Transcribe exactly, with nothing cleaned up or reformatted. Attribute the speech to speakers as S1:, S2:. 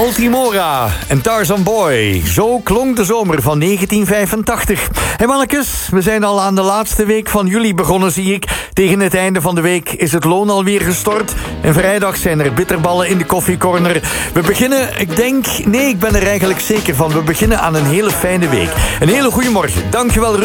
S1: Altimora en Tarzan Boy. Zo klonk de zomer van negentien vijfentachtig. En mannetjes, we zijn al aan de laatste week van juli begonnen, zie ik. Tegen het einde van de week is het loon alweer gestort. En vrijdag zijn er bitterballen in de koffiecorner. We beginnen, ik denk... Nee, ik ben er eigenlijk zeker van. We beginnen aan een hele fijne week. Een hele goede morgen. Dankjewel.